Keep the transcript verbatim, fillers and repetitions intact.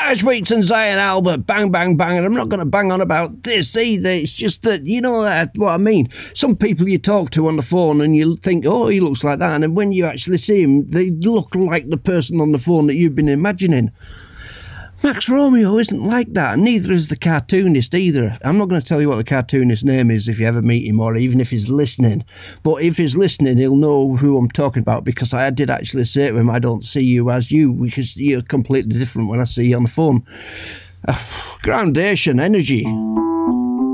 Ash Wheaton, Zion Albert, bang, bang, bang. And I'm not going to bang on about this either. It's just that, you know that, what I mean. Some people you talk to on the phone and you think, oh, he looks like that. And then when you actually see him, they look like the person on the phone that you've been imagining. Max Romeo isn't like that, and neither is the cartoonist either. I'm not going to tell you what the cartoonist's name is if you ever meet him, or even if he's listening. But if he's listening, he'll know who I'm talking about, because I did actually say to him, I don't see you as you, because you're completely different when I see you on the phone. Uh, groundation, energy.